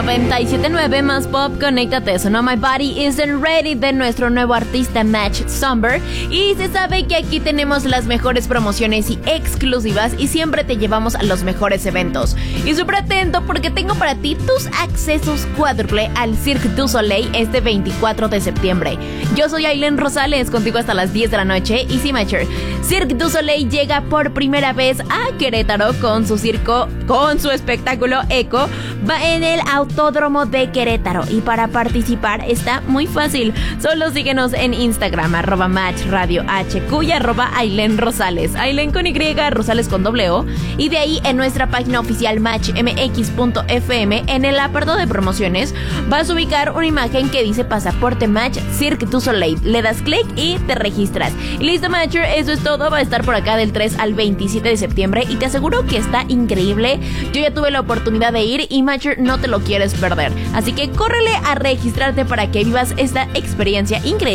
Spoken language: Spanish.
97.9 más pop, conéctate. Sonó My Body Isn't Ready de nuestro nuevo artista Match Somber. Y se sabe que aquí tenemos las mejores promociones y exclusivas y siempre te llevamos a los mejores eventos. Y súper atento porque tengo para ti tus accesos cuádruple al Cirque du Soleil este 24 de septiembre. Yo soy Aileen Rosales, contigo hasta las 10 de la noche. Y sí, Matcher, Cirque du Soleil llega por primera vez a Querétaro con su circo, con su espectáculo Eco. Va en el Autódromo de Querétaro y para participar está muy fácil. Solo síguenos en Instagram @MatchRadioHQ y @Aileen Rosales. Aileen con Y, Rosales con O. Y de ahí en nuestra página oficial matchmx.fm en el apartado de promociones vas a ubicar una imagen que dice Pasaporte Match Cirque du Soleil. Le das clic y te registras. Y listo, Matcher, eso es todo. Va a estar por acá del 3 al 27 de septiembre y te aseguro que está increíble. Yo ya tuve la oportunidad de ir y Matcher, no te lo quieres perder. Así que córrele a registrarte para que vivas esta experiencia increíble.